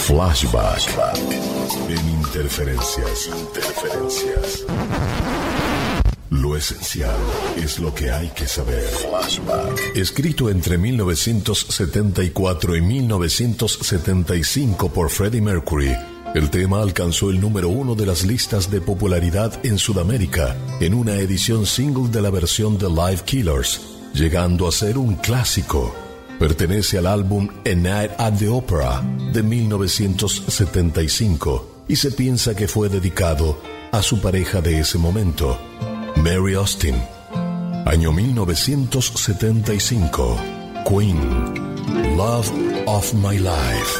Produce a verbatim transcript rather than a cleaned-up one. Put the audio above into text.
Flashback en Interferencias. Interferencias. Lo esencial es lo que hay que saber. Flashback. Escrito entre mil novecientos setenta y cuatro y mil novecientos setenta y cinco por Freddie Mercury, el tema alcanzó el número uno de las listas de popularidad en Sudamérica en una edición single de la versión de Live Killers, llegando a ser un clásico. Pertenece al álbum A Night at the Opera de mil novecientos setenta y cinco y se piensa que fue dedicado a su pareja de ese momento, Mary Austin. Año mil novecientos setenta y cinco. Queen, Love of My Life.